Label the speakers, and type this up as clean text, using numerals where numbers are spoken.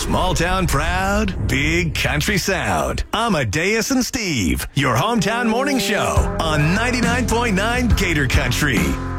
Speaker 1: Small town proud, big country sound. Amadeus and Steve, your hometown morning show on 99.9 Gator Country.